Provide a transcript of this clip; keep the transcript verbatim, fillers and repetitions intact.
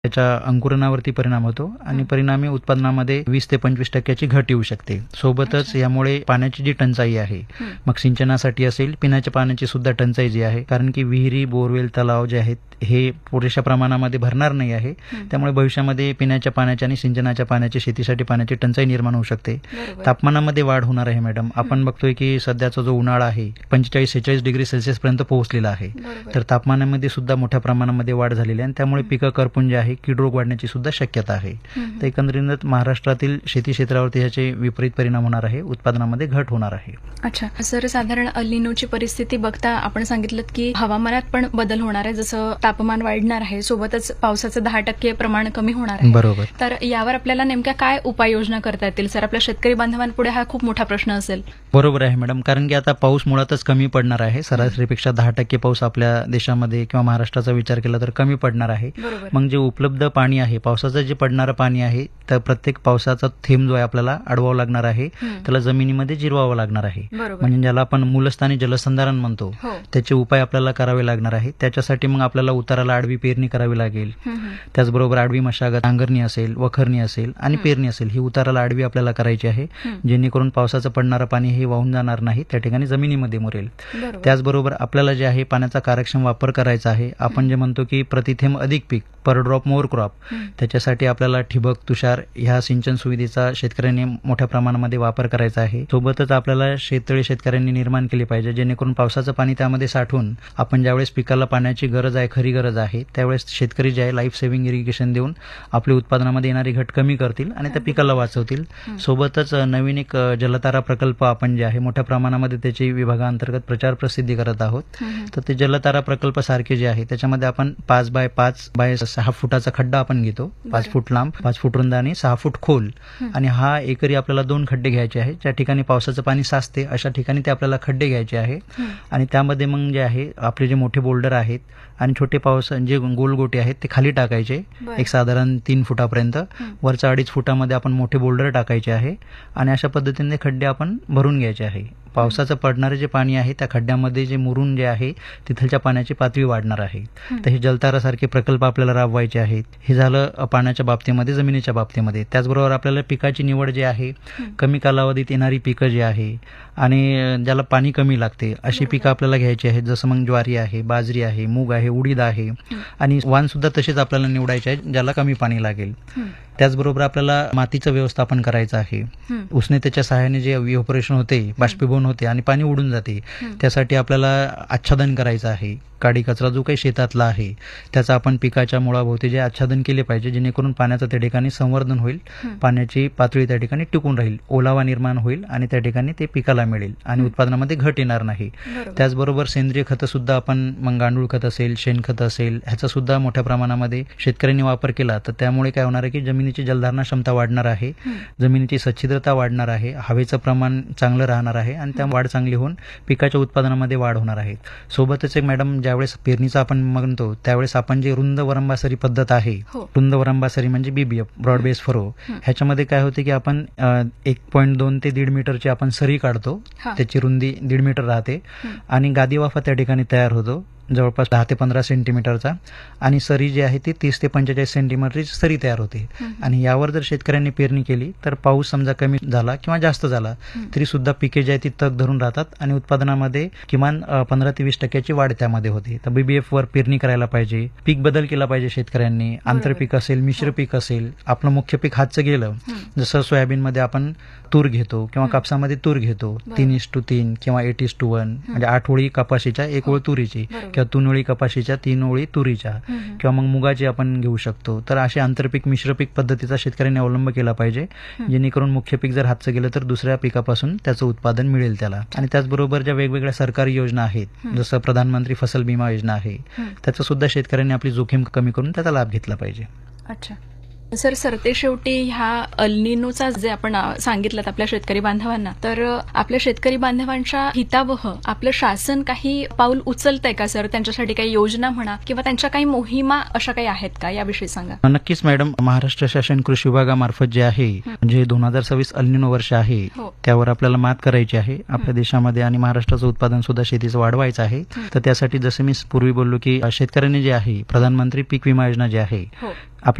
त्याच्या अंकुरणावरती परिणाम होतो आणि परिणामी उत्पादनामध्ये वीस ते पंचवीस टक्क्याची घट येऊ शकते. सोबतच यामुळे पाण्याची जी टंचाई आहे, मग सिंचनासाठी असेल, पिण्याच्या पाण्याची सुद्धा टंचाई जी आहे, कारण की विहिरी, बोरवेल, तलाव जे आहेत हे पुरेशा प्रमाणामध्ये भरणार नाही आहे. त्यामुळे भविष्यामध्ये पिण्याच्या पाण्याच्या आणि सिंचनाच्या पाण्याची, शेतीसाठी पाण्याची टंचाई निर्माण होऊ शकते. तापमानामध्ये वाढ होणार आहे मॅडम. आपण बघतोय की सध्याचा जो उन्हाळा आहे पंचेचाळीस सेहेचाळीस डिग्री सेल्सिअस पर्यंत पोहोचलेला आहे. तर तापमानामध्ये सुद्धा मोठ्या प्रमाणामध्ये वाढ झालेली आहे आणि त्यामुळे पिकं करपून जे आहे कीड रोग वाढण्याची सुद्धा शक्यता आहे. तर एकंदरीत महाराष्ट्रातील शेती क्षेत्रावरती ह्याचे विपरीत परिणाम होणार आहे, उत्पादनामध्ये घट होणार आहे. अच्छा सर, साधारण अल निनोची परिस्थिती बघता आपण सांगितलं की हवामानात पण बदल होणार आहे, जसं तापमान वाढणार आहे, सोबतच पावसाचं दहा टक्के प्रमाण कमी होणार आहे. बरोबर. तर यावर आपल्याला नेमक्या काय उपाययोजना करता येतील सर? आपल्या शेतकरी बांधवांपुढे हा खूप मोठा प्रश्न असेल. बरोबर आहे मॅडम, कारण की आता पाऊस मुळातच कमी पडणार आहे. सरासरीपेक्षा दहा टक्के पाऊस आपल्या देशामध्ये किंवा महाराष्ट्राचा विचार केला तर कमी पडणार आहे. मग जे उपलब्ध पाणी आहे, पावसाचं जे पडणारं पाणी आहे, तर प्रत्येक पावसाचा थेंब जो आहे आपल्याला अडवावं लागणार आहे, त्याला जमिनीमध्ये जिरवावं लागणार आहे. म्हणजे ज्याला आपण मूलस्थानी जलसंधारण म्हणतो, त्याचे उपाय आपल्याला करावे लागणार आहे. त्याच्यासाठी मग आपल्याला उताराला आडवी पेरणी करावी लागेल. त्याचबरोबर आडवी मशागत, नांगरणी असेल, वखरणी असेल आणि पेरणी असेल, ही उताराला आडवी आपल्याला करायची आहे, जेणेकरून पावसाचं पडणारं पाणी हे वाहून जाणार नाही, त्या ठिकाणी जमिनीमध्ये मुरेल. त्याचबरोबर आपल्याला जे आहे पाण्याचा कार्यक्षम वापर करायचा आहे. आपण जे म्हणतो की प्रतिथेंब अधिक पीक, पर ड्रॉप मोर क्रॉप, त्याच्यासाठी आपल्याला ठिबक, तुषार ह्या सिंचन सुविधेचा शेतकऱ्यांनी मोठ्या प्रमाणामध्ये वापर करायचा आहे. सोबतच आपल्याला शेततळी शेतकऱ्यांनी निर्माण केली पाहिजे, जेणेकरून पावसाचं पाणी त्यामध्ये साठवून आपण ज्यावेळेस पिकाला पाण्याची गरज आहे, खरी गरज आहे, त्यावेळेस शेतकरी जे आहे लाईफ सेव्हिंग इरिगेशन देऊन आपल्या उत्पादनामध्ये येणारी घट कमी करतील आणि त्या पिकाला वाचवतील. सोबतच नवीन एक जलतारा प्रकल्प आपण जे आहे मोठ्या प्रमाणामध्ये त्याची विभागांतर्गत प्रचार प्रसिद्धी करत आहोत. तर ते जलतारा प्रकल्प सारखे जे आहे त्याच्यामध्ये आपण पाच बाय पाच बाय सहा फुटाचा खड्डा आपण घेतो, पाच फूट लांब, पाच फूट रुंद आणि सहा फूट खोल, आणि हा एकरी आपल्याला दोन खड्डे घ्यायचे आहे. ज्या ठिकाणी पावसाचं पाणी साचते अशा ठिकाणी ते आपल्याला खड्डे घ्यायचे आहे. आणि त्यामध्ये मग जे आहे आपले जे मोठे बोल्डर आहेत आणि छोटे पाऊस जे गोल गोटे आहेत ते खाली टाकायचे, एक साधारण तीन फुटापर्यंत. वरच्या अडीच फुटामध्ये आपण मोठे बोल्डर टाकायचे आहे आणि अशा पद्धतीने खड्डे आपण भरून घ्यायचे आहे. पावसाचं पडणारे जे पाणी आहे त्या खड्ड्यामध्ये जे मुरून जे आहे तिथलच्या पाण्याची पातळी वाढणार आहे. तर हे जलतारासारखे प्रकल्प आपल्याला राबवायचे आहेत. हे झालं पाण्याच्या बाबतीमध्ये, जमिनीच्या बाबतीमध्ये. त्याचबरोबर आपल्याला पिकाची निवड जी आहे, कमी कालावधीत येणारी पिकं जी आहे आणि ज्याला पाणी कमी लागते अशी पिकं आपल्याला घ्यायची आहेत, जसं मग ज्वारी आहे, बाजरी आहे, मूग आहे, उडीद आहे, आणि वाण सुद्धा तसेच आपल्याला निवडायचे आहे ज्याला कमी पाणी लागेल. त्याचबरोबर आपल्याला मातीचं व्यवस्थापन करायचं आहे. उष्णतेच्या सहाय्याने जे इव्हपोरेशन होते, बाष्पीभवन होते आणि पाणी उडून जाते, त्यासाठी आपल्याला आच्छादन करायचं आहे. काडी कचरा जो काही शेतातला आहे त्याचा आपण पिकाच्या मुळाभोवती जे आच्छादन केले पाहिजे, जेणेकरून पाण्याचं त्या ठिकाणी संवर्धन होईल, पाण्याची पातळी त्या ठिकाणी टिकून राहील, ओलावा निर्माण होईल आणि त्या ठिकाणी ते पिकाला मिळेल आणि उत्पादनामध्ये घट येणार नाही. त्याचबरोबर सेंद्रिय खतं सुद्धा आपण, मग गांडूळ खत असेल, शेणखत असेल, ह्याचा सुद्धा मोठ्या प्रमाणामध्ये शेतकऱ्यांनी वापर केला तर त्यामुळे काय होणार आहे की जमिनीची जलधारणा क्षमता वाढणार आहे, जमिनीची सच्छिद्रता वाढणार आहे, हवेचं प्रमाण चांगलं राहणार आहे आणि त्या वाढ चांगली होऊन पिकाच्या उत्पादनामध्ये वाढ होणार आहे. सोबतच एक मॅडम, ज्यावेळेस पेरणीचा आपण म्हणतो त्यावेळेस आपण जे रुंद वरंबासरी पद्धत आहे, रुंद वरंबासरी म्हणजे बीबीएफ, ब्रॉड बेस फरो, ह्याच्यामध्ये काय होते की आपण एक पॉईंट दोन ते दीड मीटरची आपण सरी काढतो, त्याची रुंदी दीड मीटर राहते आणि गादी वाफा त्या ठिकाणी तयार होतो जवळपास दहा ते पंधरा सेंटीमीटरचा, आणि सरी जी आहे ती तीस ते पंचेचाळीस सेंटीमीटरची सरी तयार होते. आणि यावर जर शेतकऱ्यांनी पेरणी केली तर पाऊस समजा कमी झाला किंवा जास्त झाला तरी सुद्धा पिके जी आहे ती तग धरून राहतात आणि उत्पादनामध्ये किमान पंधरा ते वीस टक्क्याची वाढ त्यामध्ये होते. तर बीबीएफ वर पेरणी करायला पाहिजे, पीक बदल केला पाहिजे शेतकऱ्यांनी, आंतरपीक असेल, मिश्र पीक असेल. आपलं मुख्य पीक हातचं गेलं, जसं सोयाबीनमध्ये आपण तूर घेतो किंवा कापसामध्ये तूर घेतो, तीन इस टू तीन किंवा एट इस टू वन, म्हणजे आठ ओळी कपाशीच्या एक ओळ तुरीची, किंवा दोन ओळी कपाशीच्या तीन ओळी तुरीच्या, किंवा मग मुगाची आपण घेऊ शकतो. तर असे आंतरपीक मिश्र पीक पद्धतीचा शेतकऱ्यांनी अवलंब केला पाहिजे, जेणेकरून मुख्य पीक जर हातचं गेलं तर दुसऱ्या पिकापासून त्याचं उत्पादन मिळेल त्याला. आणि त्याचबरोबर ज्या वेगवेगळ्या सरकारी योजना आहेत, जसं प्रधानमंत्री फसल बीमा योजना आहे, त्याचा सुद्धा शेतकऱ्यांनी आपली जोखीम कमी करून त्याचा लाभ घेतला पाहिजे. अच्छा, सर सरते शेवटी ह्या अल्निनोचा जे आपण अ, सांगितलं आपल्या शेतकरी बांधवांना, तर अ, आपल्या शेतकरी बांधवांच्या हितावह आपलं शासन काही पाऊल उचलतंय का सर? त्यांच्यासाठी काही योजना म्हणा किंवा त्यांच्या काही मोहिमा अशा काही आहेत का, याविषयी सांगा. नक्कीच मॅडम, महाराष्ट्र शासन कृषी विभागामार्फत जे आहे म्हणजे दोन हजार सव्वीस अल्निनो वर्ष आहे हो. त्यावर आपल्याला मात करायची आहे आपल्या देशामध्ये आणि महाराष्ट्राचं उत्पादन सुद्धा शेतीचं वाढवायचं आहे. तर त्यासाठी जसं मी पूर्वी बोललो की शेतकऱ्यांनी जे आहे प्रधानमंत्री पीक विमा योजना जी आहे हो.